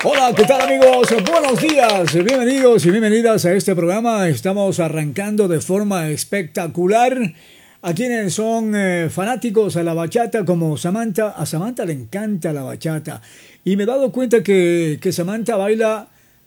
Hola, ¿qué tal amigos? Buenos días, bienvenidos y bienvenidas a este programa. Estamos arrancando de forma espectacular. A quienes son fanáticos a la bachata como Samantha, a Samantha le encanta la bachata. Y me he dado cuenta que Samantha baila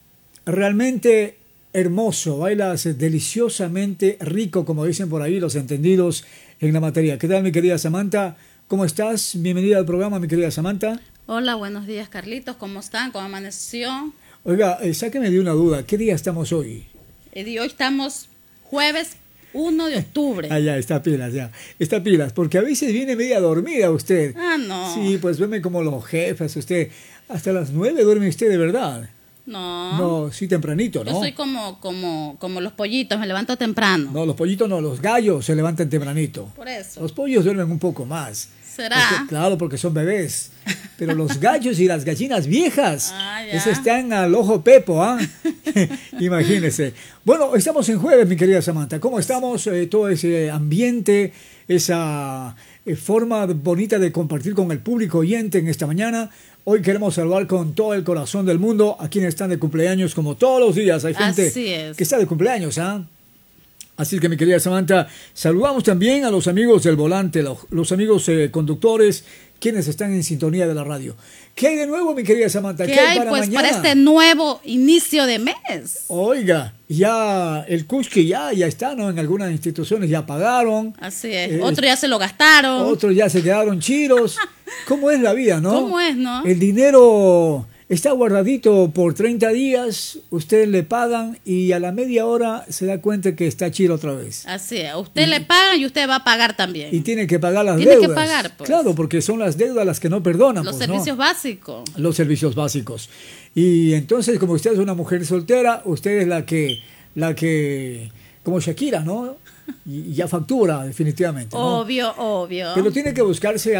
realmente hermoso, baila deliciosamente rico, como dicen por ahí los entendidos en la materia. ¿Qué tal, mi querida Samantha? ¿Cómo estás? Bienvenida al programa, mi querida Samantha. Hola, buenos días, Carlitos. ¿Cómo están? ¿Cómo amaneció? Oiga, sáqueme de una duda. ¿Qué día estamos hoy? Hoy estamos jueves 1 de octubre. Ya, está pilas, ya. Está pilas, porque a veces viene media dormida usted. Ah, no. Sí, pues duerme como los jefes, usted. Hasta las 9 duerme usted, ¿de verdad? No. No, sí tempranito, ¿no? Yo soy como los pollitos, me levanto temprano. No, los pollitos no, los gallos se levantan tempranito. Por eso. Los pollos duermen un poco más. ¿Será? Claro, porque son bebés. Pero los gallos y las gallinas viejas, esos están al ojo pepo, ¿ah? Imagínese. Bueno, estamos en jueves, mi querida Samantha. ¿Cómo estamos? Todo ese ambiente, esa forma bonita de compartir con el público oyente en esta mañana. Hoy queremos saludar con todo el corazón del mundo a quienes están de cumpleaños, como todos los días. Hay gente que está de cumpleaños, ¿ah? Así que, mi querida Samantha, saludamos también a los amigos del volante, los amigos conductores, quienes están en sintonía de la radio. ¿Qué hay de nuevo, mi querida Samantha? ¿Qué hay para mañana? Para este nuevo inicio de mes? Oiga, ya el Cusque ya está, ¿no? En algunas instituciones ya pagaron. Así es. Otros ya se lo gastaron. Otros ya se quedaron chiros. ¿Cómo es la vida, no? ¿Cómo es, no? El dinero está guardadito por 30 días, ustedes le pagan y a la media hora se da cuenta que está chiro otra vez. Así es, usted le paga y usted va a pagar también. Y tiene que pagar las deudas. Tiene que pagar, pues. Claro, porque son las deudas las que no perdonan. Los servicios básicos. Los servicios básicos. Y entonces, como usted es una mujer soltera, usted es la que como Shakira, ¿no? Y ya factura, definitivamente, ¿no? Obvio. Pero tiene que buscarse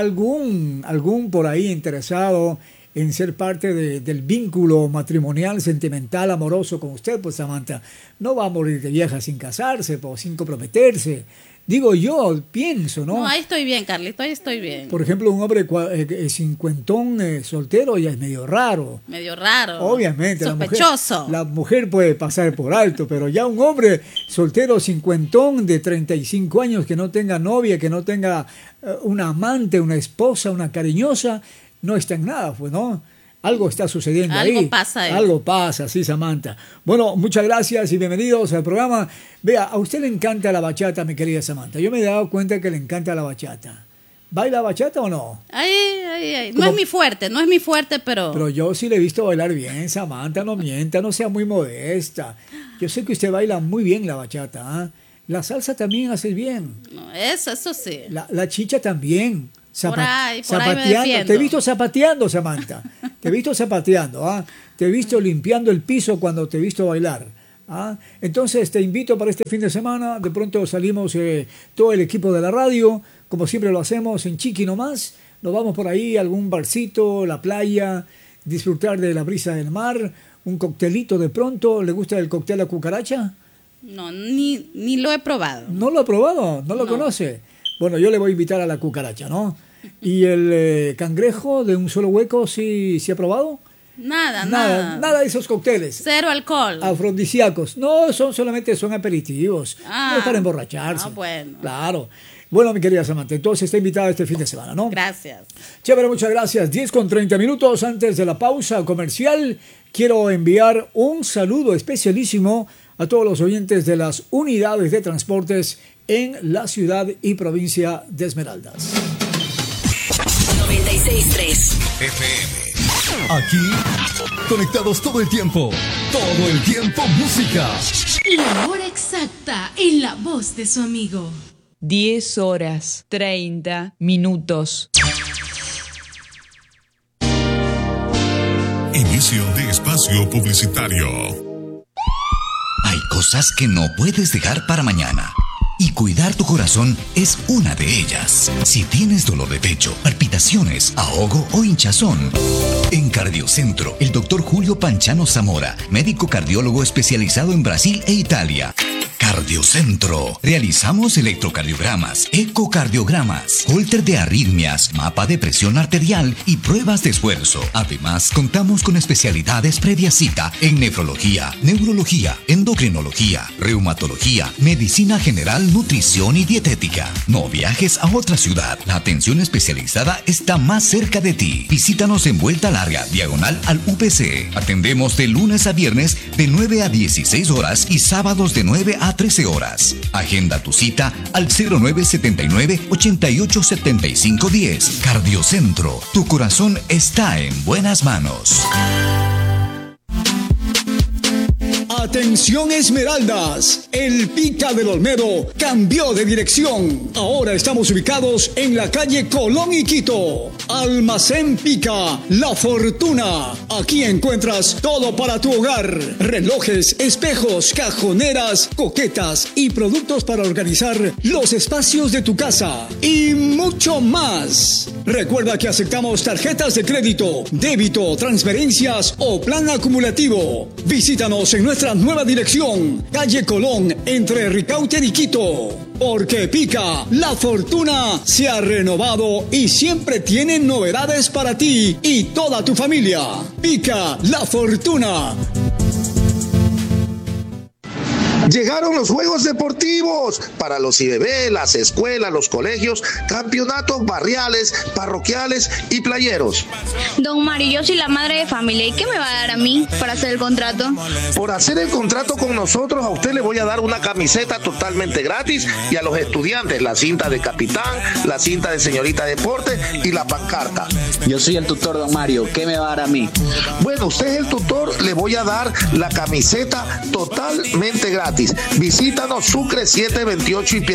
algún por ahí interesado en ser parte del vínculo matrimonial, sentimental, amoroso con usted, pues Samantha. No va a morir de vieja sin casarse, pues, sin comprometerse. Digo yo, pienso, ¿no? No, ahí estoy bien, Carlito, ahí estoy bien. Por ejemplo, un hombre cincuentón soltero ya es medio raro. Medio raro. Obviamente. Sospechoso. La mujer puede pasar por alto, pero ya un hombre soltero cincuentón de 35 años que no tenga novia, que no tenga una amante, una esposa, una cariñosa, no está en nada, pues, ¿no? Algo está sucediendo ahí. Algo pasa, sí, Samantha. Bueno, muchas gracias y bienvenidos al programa. Vea, a usted le encanta la bachata, mi querida Samantha. Yo me he dado cuenta que le encanta la bachata. ¿Baila bachata o no? Ay. No es mi fuerte, pero... Pero yo sí le he visto bailar bien, Samantha, no mienta, no sea muy modesta. Yo sé que usted baila muy bien la bachata, ¿eh? La salsa también hace bien. No, eso sí. La chicha también. Por ahí zapateando. Te he visto zapateando, Samantha. Te he visto zapateando, ¿ah? Te he visto limpiando el piso cuando te he visto bailar. ¿Ah? Entonces te invito para este fin de semana. De pronto salimos todo el equipo de la radio, como siempre lo hacemos en Chiqui nomás. Nos vamos por ahí a algún barcito, la playa, disfrutar de la brisa del mar, un coctelito de pronto. ¿Le gusta el cóctel a cucaracha? No, ni lo he probado. ¿No lo ha probado? ¿No lo conoce? Bueno, yo le voy a invitar a la cucaracha, ¿no? ¿Y el cangrejo de un solo hueco sí ha probado? Nada de esos cócteles. Cero alcohol. Afrodisíacos. No, son aperitivos. No es para emborracharse. Bueno. Claro. Bueno, mi querida Samantha, entonces está invitada este fin de semana, ¿no? Gracias. Chévere, muchas gracias. 10:30 antes de la pausa comercial. Quiero enviar un saludo especialísimo a todos los oyentes de las unidades de transportes en la ciudad y provincia de Esmeraldas. 96.3 FM. Aquí, conectados todo el tiempo música. La hora exacta en la voz de su amigo. 10:30. Inicio de espacio publicitario. Hay cosas que no puedes dejar para mañana. Y cuidar tu corazón es una de ellas. Si tienes dolor de pecho, palpitaciones, ahogo o hinchazón. En Cardiocentro, el Dr. Julio Panchano Zamora, médico cardiólogo especializado en Brasil e Italia. Cardiocentro. Realizamos electrocardiogramas, ecocardiogramas, holter de arritmias, mapa de presión arterial y pruebas de esfuerzo. Además, contamos con especialidades previa cita en nefrología, neurología, endocrinología, reumatología, medicina general, nutrición y dietética. No viajes a otra ciudad. La atención especializada está más cerca de ti. Visítanos en Vuelta Larga, diagonal al UPC. Atendemos de lunes a viernes de 9 a 16 horas y sábados de 9 a 13 horas. Agenda tu cita al 0979-887510. Cardiocentro. Tu corazón está en buenas manos. Atención Esmeraldas, el Pica del Olmedo cambió de dirección. Ahora estamos ubicados en la calle Colón y Quito. Almacén Pica, La Fortuna. Aquí encuentras todo para tu hogar. Relojes, espejos, cajoneras, coquetas y productos para organizar los espacios de tu casa. Y mucho más. Recuerda que aceptamos tarjetas de crédito, débito, transferencias o plan acumulativo. Visítanos en nuestra nueva dirección, calle Colón, entre Ricaurte y Quito. Porque Pica, La Fortuna, se ha renovado y siempre tiene novedades para ti y toda tu familia. Pica, La Fortuna. Llegaron los Juegos Deportivos para los IBB, las escuelas, los colegios, campeonatos barriales, parroquiales y playeros. Don Mario, yo soy la madre de familia. ¿Y qué me va a dar a mí para hacer el contrato? Por hacer el contrato con nosotros, a usted le voy a dar una camiseta totalmente gratis y a los estudiantes la cinta de capitán, la cinta de señorita deporte y la pancarta. Yo soy el tutor, don Mario. ¿Qué me va a dar a mí? Bueno, usted es el tutor, le voy a dar la camiseta totalmente gratis. Visítanos Sucre 728 y